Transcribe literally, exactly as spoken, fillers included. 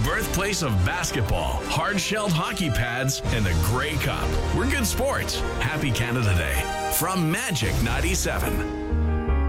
birthplace of basketball, hard-shelled hockey pads, and the Grey Cup. We're good sports. Happy Canada Day from Magic ninety-seven.